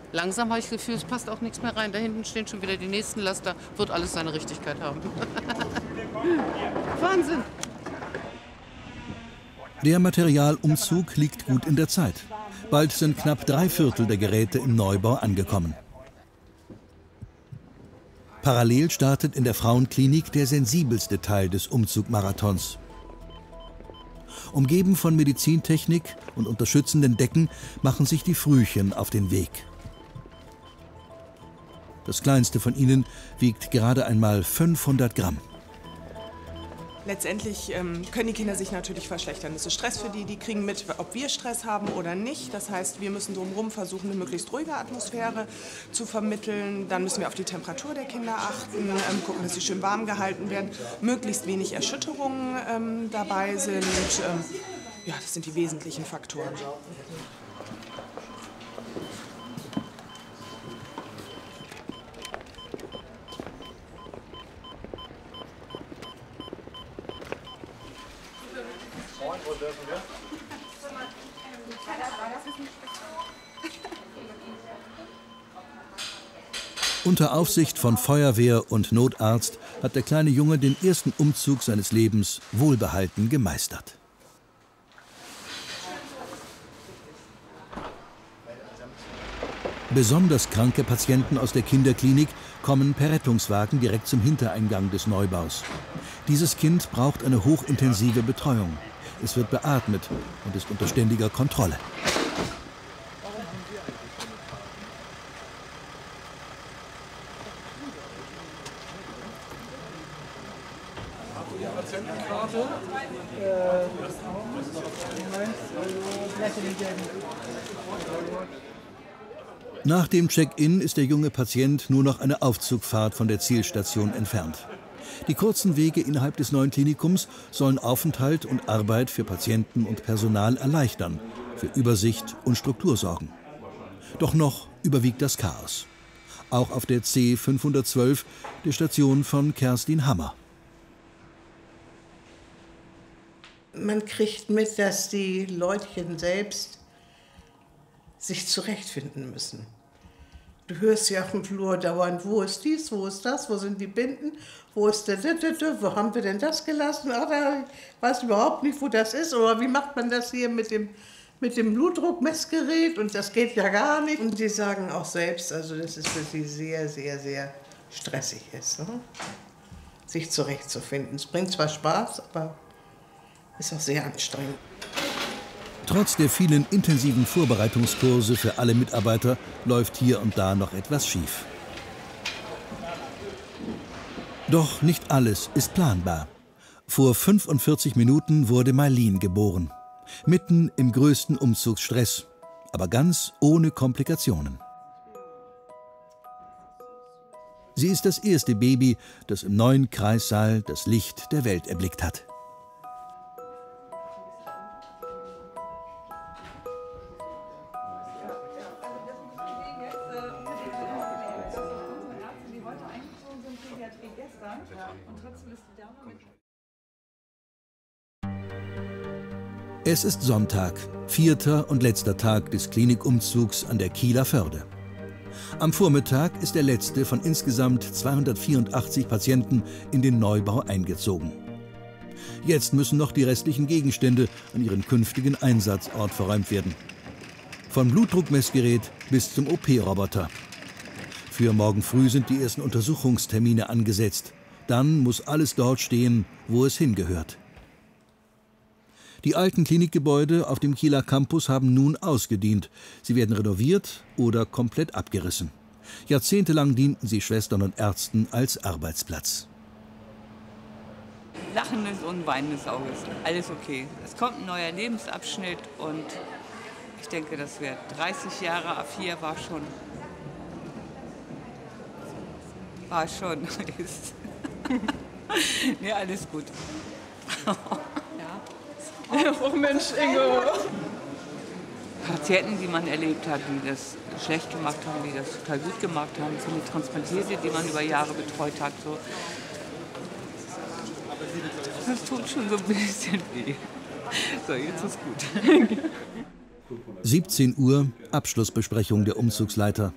Langsam habe ich das Gefühl, es passt auch nichts mehr rein. Da hinten stehen schon wieder die nächsten Laster, wird alles seine Richtigkeit haben. Wahnsinn! Der Materialumzug liegt gut in der Zeit. Bald sind knapp 3/4 der Geräte im Neubau angekommen. Parallel startet in der Frauenklinik der sensibelste Teil des Umzugmarathons. Umgeben von Medizintechnik und unterstützenden Decken machen sich die Frühchen auf den Weg. Das kleinste von ihnen wiegt gerade einmal 500 Gramm. Letztendlich können die Kinder sich natürlich verschlechtern. Das ist Stress für die, die kriegen mit, ob wir Stress haben oder nicht. Das heißt, wir müssen drumherum versuchen, eine möglichst ruhige Atmosphäre zu vermitteln. Dann müssen wir auf die Temperatur der Kinder achten, gucken, dass sie schön warm gehalten werden, möglichst wenig Erschütterungen dabei sind. Ja, das sind die wesentlichen Faktoren. Unter Aufsicht von Feuerwehr und Notarzt hat der kleine Junge den ersten Umzug seines Lebens wohlbehalten gemeistert. Besonders kranke Patienten aus der Kinderklinik kommen per Rettungswagen direkt zum Hintereingang des Neubaus. Dieses Kind braucht eine hochintensive Betreuung. Es wird beatmet und ist unter ständiger Kontrolle. Nach dem Check-in ist der junge Patient nur noch eine Aufzugfahrt von der Zielstation entfernt. Die kurzen Wege innerhalb des neuen Klinikums sollen Aufenthalt und Arbeit für Patienten und Personal erleichtern, für Übersicht und Struktur sorgen. Doch noch überwiegt das Chaos. Auch auf der C512, der Station von Kerstin Hammer. Man kriegt mit, dass die Leutchen selbst sich zurechtfinden müssen. Du hörst ja auf dem Flur dauernd, wo ist dies, wo ist das, wo sind die Binden, wo ist der, wo haben wir denn das gelassen? Ach, ich weiß überhaupt nicht, wo das ist. Oder wie macht man das hier mit dem Blutdruckmessgerät? Und das geht ja gar nicht. Und die sagen auch selbst, also dass es für sie sehr, sehr, sehr stressig ist, ne? Sich zurechtzufinden. Es bringt zwar Spaß, aber ist auch sehr anstrengend. Trotz der vielen intensiven Vorbereitungskurse für alle Mitarbeiter läuft hier und da noch etwas schief. Doch nicht alles ist planbar. Vor 45 Minuten wurde Marlene geboren. Mitten im größten Umzugsstress, aber ganz ohne Komplikationen. Sie ist das erste Baby, das im neuen Kreissaal das Licht der Welt erblickt hat. Es ist Sonntag, 4. und letzter Tag des Klinikumzugs an der Kieler Förde. Am Vormittag ist der letzte von insgesamt 284 Patienten in den Neubau eingezogen. Jetzt müssen noch die restlichen Gegenstände an ihren künftigen Einsatzort verräumt werden. Von Blutdruckmessgerät bis zum OP-Roboter. Für morgen früh sind die ersten Untersuchungstermine angesetzt. Dann muss alles dort stehen, wo es hingehört. Die alten Klinikgebäude auf dem Kieler Campus haben nun ausgedient. Sie werden renoviert oder komplett abgerissen. Jahrzehntelang dienten sie Schwestern und Ärzten als Arbeitsplatz. Lachendes und weinendes Auge ist alles okay. Es kommt ein neuer Lebensabschnitt und ich denke, das wird 30 Jahre A4 war schon. Nee, alles gut. Oh Mensch, Ingo! Patienten, die man erlebt hat, die das schlecht gemacht haben, die das total gut gemacht haben, so die Transplantierte, die man über Jahre betreut hat. So. Das tut schon so ein bisschen weh. So, jetzt ist gut. 17 Uhr, Abschlussbesprechung der Umzugsleiter.